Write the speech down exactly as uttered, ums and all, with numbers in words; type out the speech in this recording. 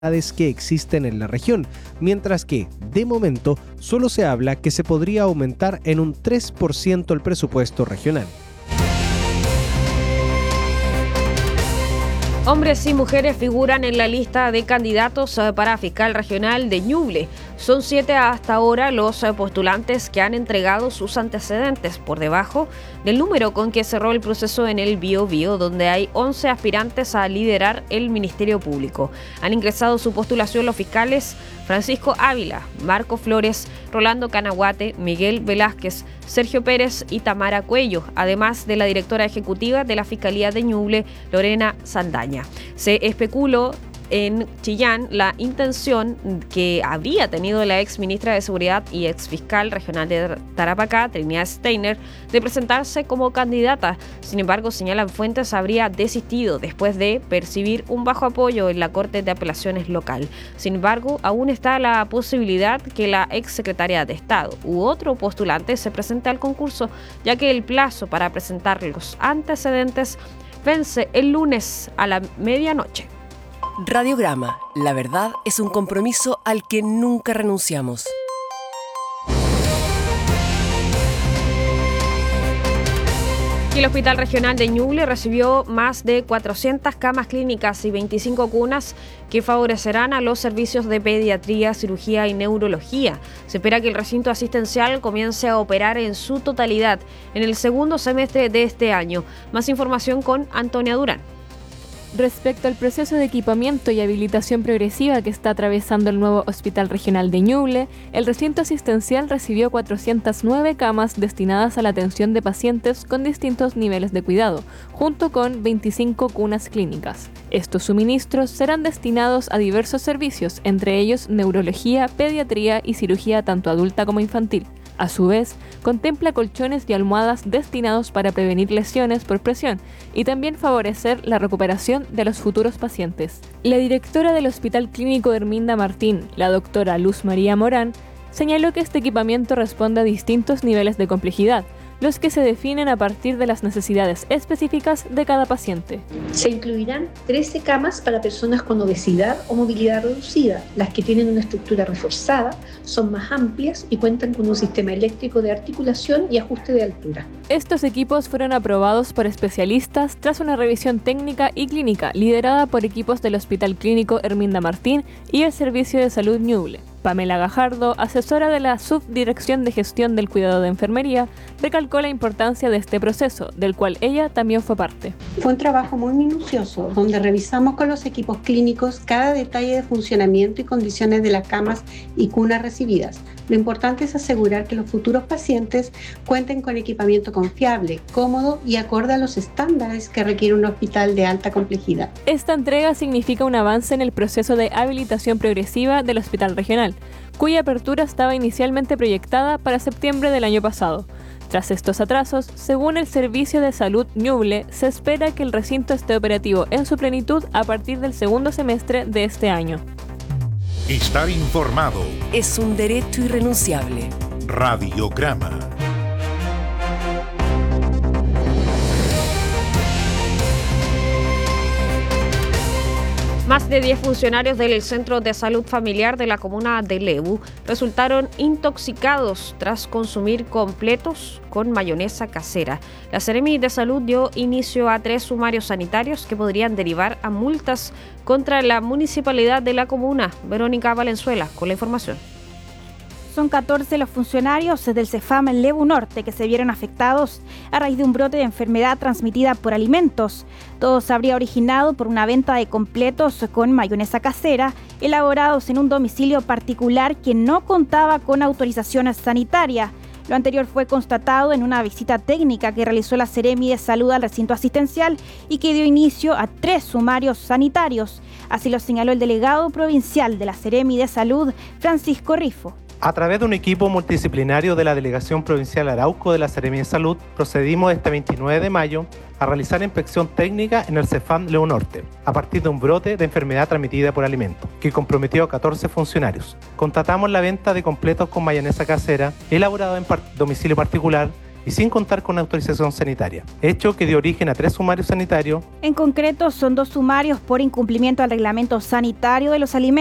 que existen en la región, mientras que, de momento, solo se habla que se podría aumentar en un tres por ciento el presupuesto regional. Hombres y mujeres figuran en la lista de candidatos para fiscal regional de Ñuble. Son siete hasta ahora los postulantes que han entregado sus antecedentes, por debajo del número con que cerró el proceso en el Biobío, donde hay once aspirantes a liderar el Ministerio Público. Han ingresado su postulación los fiscales Francisco Ávila, Marco Flores, Rolando Canaguate, Miguel Velázquez, Sergio Pérez y Tamara Cuello, además de la directora ejecutiva de la Fiscalía de Ñuble, Lorena Saldaña. Se especuló en Chillán la intención que habría tenido la ex ministra de Seguridad y ex fiscal regional de Tarapacá, Trinidad Steiner, de presentarse como candidata. Sin embargo, señalan fuentes, habría desistido después de percibir un bajo apoyo en la Corte de Apelaciones local. Sin embargo, aún está la posibilidad que la ex secretaria de Estado u otro postulante se presente al concurso, ya que el plazo para presentar los antecedentes vence el lunes a la medianoche. Radiograma, la verdad es un compromiso al que nunca renunciamos. Y el Hospital Regional de Ñuble recibió más de cuatrocientas camas clínicas y veinticinco cunas que favorecerán a los servicios de pediatría, cirugía y neurología. Se espera que el recinto asistencial comience a operar en su totalidad en el segundo semestre de este año. Más información con Antonia Durán. Respecto al proceso de equipamiento y habilitación progresiva que está atravesando el nuevo Hospital Regional de Ñuble, el recinto asistencial recibió cuatrocientas nueve camas destinadas a la atención de pacientes con distintos niveles de cuidado, junto con veinticinco cunas clínicas. Estos suministros serán destinados a diversos servicios, entre ellos neurología, pediatría y cirugía tanto adulta como infantil. A su vez, contempla colchones y almohadas destinados para prevenir lesiones por presión y también favorecer la recuperación de los futuros pacientes. La directora del Hospital Clínico Herminda Martín, la doctora Luz María Morán, señaló que este equipamiento responde a distintos niveles de complejidad, los que se definen a partir de las necesidades específicas de cada paciente. Se incluirán trece camas para personas con obesidad o movilidad reducida. Las que tienen una estructura reforzada son más amplias y cuentan con un sistema eléctrico de articulación y ajuste de altura. Estos equipos fueron aprobados por especialistas tras una revisión técnica y clínica liderada por equipos del Hospital Clínico Herminda Martín y el Servicio de Salud Ñuble. Pamela Gajardo, asesora de la Subdirección de Gestión del Cuidado de Enfermería, recalcó la importancia de este proceso, del cual ella también fue parte. Fue un trabajo muy minucioso, donde revisamos con los equipos clínicos cada detalle de funcionamiento y condiciones de las camas y cunas recibidas. Lo importante es asegurar que los futuros pacientes cuenten con equipamiento confiable, cómodo y acorde a los estándares que requiere un hospital de alta complejidad. Esta entrega significa un avance en el proceso de habilitación progresiva del Hospital Regional, cuya apertura estaba inicialmente proyectada para septiembre del año pasado. Tras estos atrasos, según el Servicio de Salud Ñuble, se espera que el recinto esté operativo en su plenitud a partir del segundo semestre de este año. Estar informado es un derecho irrenunciable. Radiograma. Más de diez funcionarios del Centro de Salud Familiar de la comuna de Lebu resultaron intoxicados tras consumir completos con mayonesa casera. La Seremi de Salud dio inicio a tres sumarios sanitarios que podrían derivar a multas contra la municipalidad de la comuna. Verónica Valenzuela con la información. Son catorce los funcionarios del CEFAM Lebu Norte que se vieron afectados a raíz de un brote de enfermedad transmitida por alimentos. Todo se habría originado por una venta de completos con mayonesa casera elaborados en un domicilio particular que no contaba con autorización sanitaria. Lo anterior fue constatado en una visita técnica que realizó la Seremi de Salud al recinto asistencial y que dio inicio a tres sumarios sanitarios. Así lo señaló el delegado provincial de la Seremi de Salud, Francisco Rifo. A través de un equipo multidisciplinario de la Delegación Provincial Arauco de la Seremi de Salud, procedimos este veintinueve de mayo a realizar inspección técnica en el CEFAM Lebu Norte, a partir de un brote de enfermedad transmitida por alimentos, que comprometió a catorce funcionarios. Constatamos la venta de completos con mayonesa casera, elaborado en par- domicilio particular, y sin contar con autorización sanitaria, hecho que dio origen a tres sumarios sanitarios. En concreto, son dos sumarios por incumplimiento al reglamento sanitario de los alimentos